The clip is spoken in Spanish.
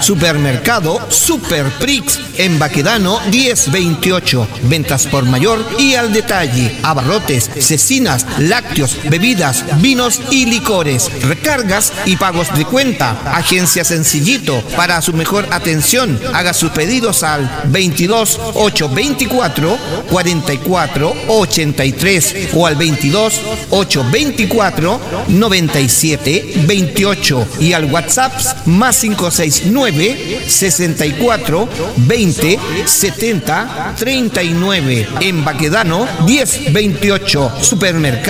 Supermercado Super Prix en Baquedano 1028. Ventas por mayor y al detalle. Abarrotes, cecinas, lácteos, bebidas, vinos y licores. Recargas y pagos de cuenta. Agencia Sencillito. Para su mejor atención, haga sus pedidos al 22 824 44 83 o al 22 824 97 28 y al WhatsApp más 569 64 20 70 39. En Baquedano 1028. Supermercado